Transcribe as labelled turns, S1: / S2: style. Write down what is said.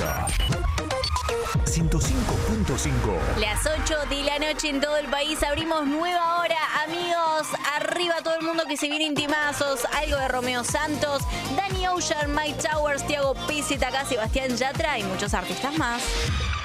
S1: Onda 105.5.
S2: Las 8 de la noche en todo el país. Abrimos nueva hora, amigos. Arriba todo el mundo que se viene intimazos. Algo de Romeo Santos, Danny Ocean, Mike Towers, Tiago Pizzi, acá Sebastián Yatra y muchos artistas más.